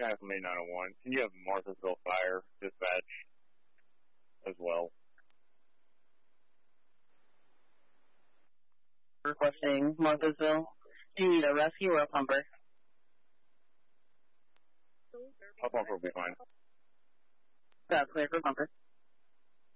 Guy from 8901. Can you have Marthasville Fire dispatch as well? Requesting Marthasville. Do you need a rescue or a pumper? A pumper will be fine. That's clear for pumper.